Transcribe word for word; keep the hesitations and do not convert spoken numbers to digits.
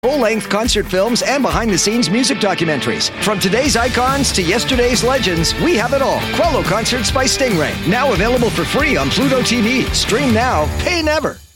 Full-length concert films and behind-the-scenes music documentaries. From today's icons to yesterday's legends, we have it all. Quello Concerts by Stingray. Now available for free on Pluto T V. Stream now, pay never.